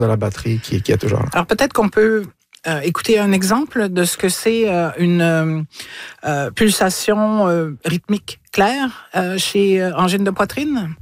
de la batterie qui est toujours là. Alors peut-être qu'on peut écouter un exemple de ce que c'est une pulsation rythmique claire chez angine de poitrine.